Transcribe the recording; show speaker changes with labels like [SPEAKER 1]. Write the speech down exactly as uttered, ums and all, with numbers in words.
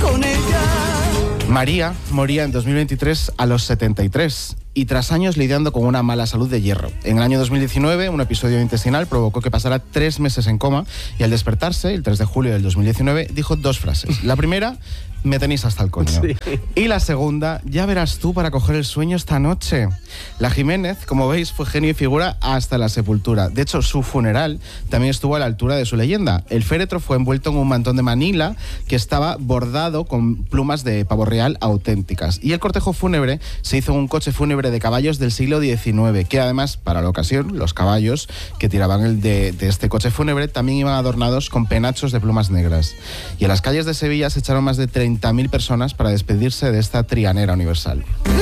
[SPEAKER 1] con ella.
[SPEAKER 2] María moría en dos mil veintitrés a los setenta y tres y tras años lidiando con una mala salud de hierro. En el año dos mil diecinueve, un episodio intestinal provocó que pasara tres meses en coma y al despertarse, el tres de julio del dos mil diecinueve, dijo dos frases. La primera, me tenéis hasta el coño. Sí. Y la segunda, ya verás tú para coger el sueño esta noche. La Jiménez, como veis, fue genio y figura hasta la sepultura. De hecho, su funeral también estuvo a la altura de su leyenda. El féretro fue envuelto en un mantón de Manila que estaba bordado con plumas de pavo real auténticas. Y el cortejo fúnebre se hizo en un coche fúnebre de caballos del siglo diecinueve, que además, para la ocasión, los caballos que tiraban el de, de este coche fúnebre también iban adornados con penachos de plumas negras. Y en las calles de Sevilla se echaron más de treinta mil personas para despedirse de esta trianera universal.